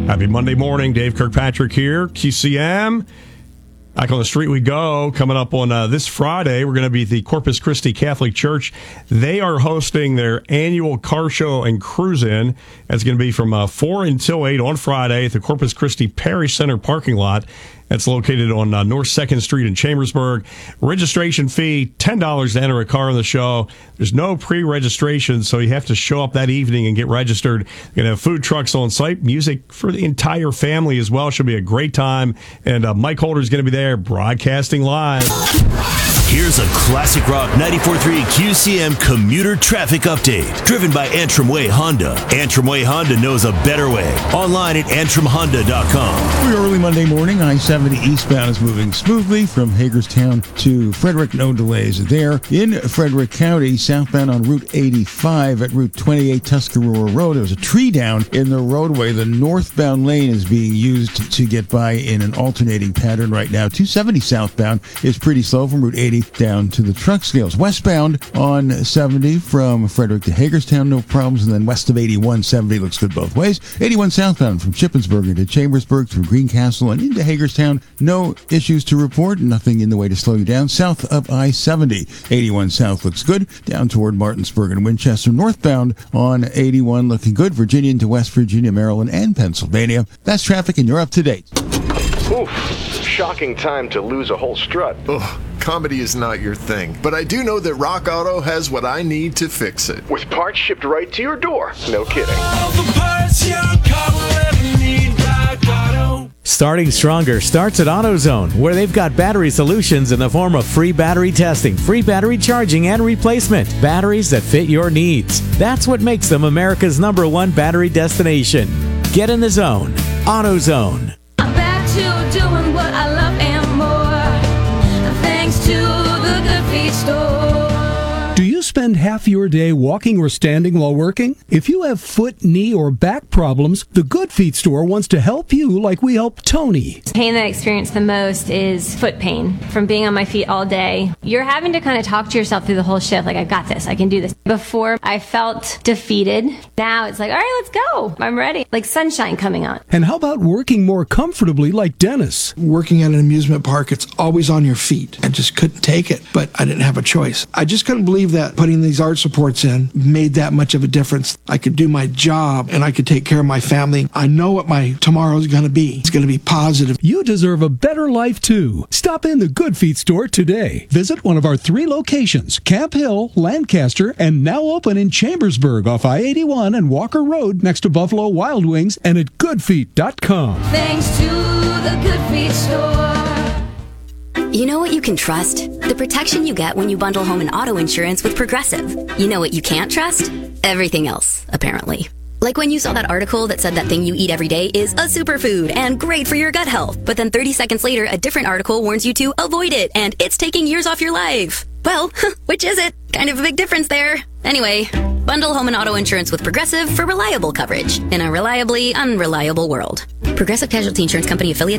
Happy Monday morning. Dave Kirkpatrick here, QCM. Back on the street we go. Coming up on this Friday, we're going to be at the Corpus Christi Catholic Church. They are hosting their annual car show and cruise-in. That's going to be from 4 until 8 on Friday at the Corpus Christi Parish Center parking lot. That's located on North 2nd Street in Chambersburg. Registration fee, $10 to enter a car on the show. There's no pre-registration, so you have to show up that evening and get registered. You're going to have food trucks on site, music for the entire family as well. Should be a great time. And Mike Holder's going to be there broadcasting live. Here's a classic rock 94.3 QCM commuter traffic update. Driven by Antrim Way Honda. Antrim Way Honda knows a better way. Online at AntrimHonda.com. Early Monday morning, I-70 eastbound is moving smoothly from Hagerstown to Frederick. No delays there. In Frederick County, southbound on Route 85 at Route 28 Tuscarora Road, there was a tree down in the roadway. The northbound lane is being used to get by in an alternating pattern right now. 270 southbound is pretty slow from Route 80 down to the truck scales. Westbound on 70 from Frederick to Hagerstown, no problems. And then west of 81, 70 looks good both ways. 81 southbound from Shippensburg into Chambersburg through Greencastle and into Hagerstown, no issues to report. Nothing in the way to slow you down. South of I-70, 81 south looks good. Down toward Martinsburg and Winchester. Northbound on 81 looking good. Virginia into West Virginia, Maryland, and Pennsylvania. That's traffic, and you're up to date. Oof, shocking time to lose a whole strut. Ugh, comedy is not your thing, but I do know that Rock Auto has what I need to fix it. With parts shipped right to your door. No kidding. All the parts your car will ever need, Rock Auto. Starting stronger starts at AutoZone, where they've got battery solutions in the form of free battery testing, free battery charging, and replacement. Batteries that fit your needs. That's what makes them America's #1 battery destination. Get in the zone. AutoZone. I'm back to doing what I love and more, thanks to the Good Feet store. Do you spend half your day walking or standing while working? If you have foot, knee, or back problems, the Good Feet store wants to help you like we help Tony. The pain that I experience the most is foot pain from being on my feet all day. You're having to kind of talk to yourself through the whole shift, like, I've got this, I can do this. Before, I felt defeated. Now it's like, all right, let's go. I'm ready. Like sunshine coming on. And how about working more comfortably like Dennis? Working at an amusement park, it's always on your feet. I just couldn't take it, but I didn't have a choice. I just couldn't believe that putting these arch supports in made that much of a difference. I could do my job and I could take care of my family. I know what my tomorrow is going to be. It's going to be positive. You deserve a better life too. Stop in the Good Feet store today. Visit one of our 3 locations, Camp Hill, Lancaster, and now open in Chambersburg off I-81 and Walker Road next to Buffalo Wild Wings, and at goodfeet.com. Thanks to the Good Feet store. You know what you can trust? The protection you get when you bundle home and auto insurance with Progressive. You know what you can't trust? Everything else, apparently. Like when you saw that article that said that thing you eat every day is a superfood and great for your gut health. But then 30 seconds later, a different article warns you to avoid it and it's taking years off your life. Well, which is it? Kind of a big difference there. Anyway, bundle home and auto insurance with Progressive for reliable coverage in a reliably unreliable world. Progressive Casualty Insurance Company affiliates